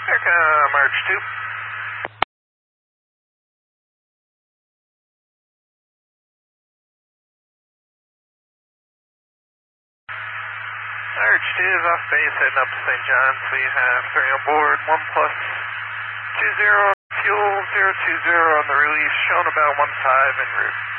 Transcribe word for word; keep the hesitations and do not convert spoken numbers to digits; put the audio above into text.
Aircom Arch two. Arch two is off base, heading up to Saint John's. We have three on board, one plus two zero, fuel zero two zero on the release, shown about one five en route.